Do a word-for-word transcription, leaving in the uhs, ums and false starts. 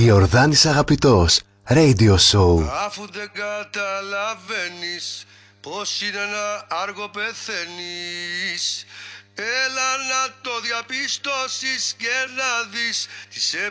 Ιορδάνης Αγαπητός, Radio Show. Αφού δεν καταλαβαίνεις πως είναι ένα άργο πεθαίνεις, έλα να το διαπιστώσεις και να δεις τις